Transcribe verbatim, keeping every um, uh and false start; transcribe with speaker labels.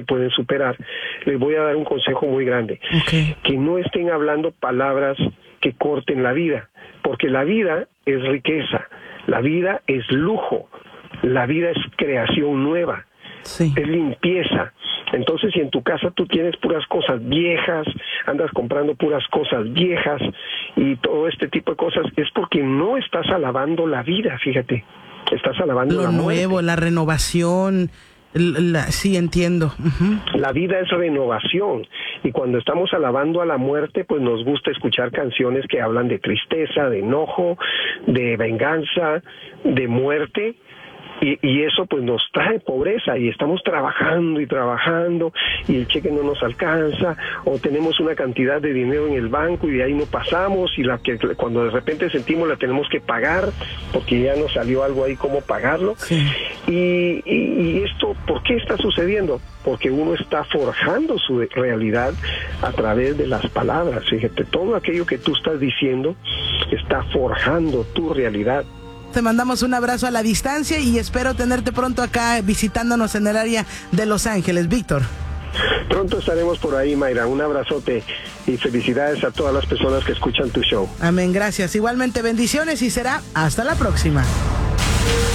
Speaker 1: pueden superar, les voy a dar un consejo muy grande.
Speaker 2: Okay.
Speaker 1: Que no estén hablando palabras que corten la vida, porque la vida es riqueza, la vida es lujo, la vida es creación nueva,
Speaker 2: sí.
Speaker 1: es limpieza. Entonces, si en tu casa tú tienes puras cosas viejas, andas comprando puras cosas viejas y todo este tipo de cosas, es porque no estás alabando la vida, fíjate, estás alabando
Speaker 2: lo
Speaker 1: la
Speaker 2: nuevo,
Speaker 1: muerte.
Speaker 2: La renovación, la, la, sí, entiendo. Uh-huh.
Speaker 1: La vida es renovación, y cuando estamos alabando a la muerte, pues nos gusta escuchar canciones que hablan de tristeza, de enojo, de venganza, de muerte. Y, y eso pues nos trae pobreza, y estamos trabajando y trabajando y el cheque no nos alcanza, o tenemos una cantidad de dinero en el banco y de ahí no pasamos, y la que cuando de repente sentimos la tenemos que pagar porque ya nos salió algo ahí como pagarlo.
Speaker 2: Sí.
Speaker 1: Y, y, y esto, ¿por qué está sucediendo? Porque uno está forjando su realidad a través de las palabras. Fíjate, todo aquello que tú estás diciendo está forjando tu realidad.
Speaker 2: Te mandamos un abrazo a la distancia y espero tenerte pronto acá visitándonos en el área de Los Ángeles, Víctor.
Speaker 1: Pronto estaremos por ahí, Mayra. Un abrazote y felicidades a todas las personas que escuchan tu show.
Speaker 2: Amén, gracias. Igualmente bendiciones y será hasta la próxima.